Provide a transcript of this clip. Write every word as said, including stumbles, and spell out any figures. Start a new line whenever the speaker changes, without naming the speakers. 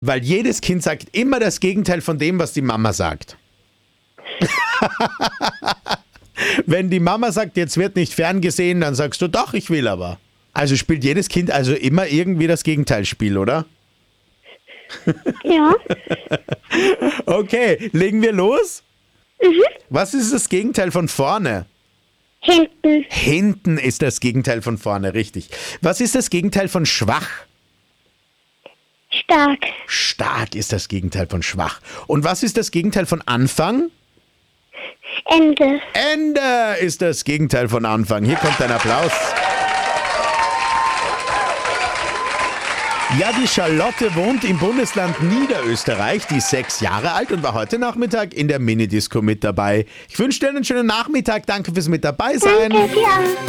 Weil jedes Kind sagt immer das Gegenteil von dem, was die Mama sagt. Wenn die Mama sagt, jetzt wird nicht ferngesehen, dann sagst du, doch, ich will aber. Also spielt jedes Kind also immer irgendwie das Gegenteilspiel, oder?
Ja.
Okay, legen wir los?
Mhm.
Was ist das Gegenteil von vorne?
Hinten.
Hinten ist das Gegenteil von vorne, richtig. Was ist das Gegenteil von schwach?
Stark.
Stark ist das Gegenteil von schwach. Und was ist das Gegenteil von Anfang?
Ende.
Ende ist das Gegenteil von Anfang. Hier kommt ein Applaus. Ja, die Charlotte wohnt im Bundesland Niederösterreich, die ist sechs Jahre alt und war heute Nachmittag in der Minidisco mit dabei. Ich wünsche dir einen schönen Nachmittag, danke fürs mit dabei sein.
Danke dir.